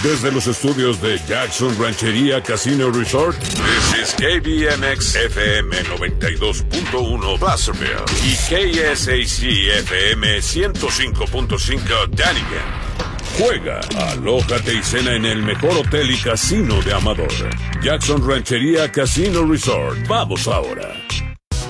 Desde los estudios de Jackson Ranchería Casino Resort, this is KBMX FM 92.1 Placerville y KSAC FM 105.5 Dunnigan. Juega, alójate y cena en el mejor hotel y casino de Amador. Jackson Ranchería Casino Resort. Vamos ahora.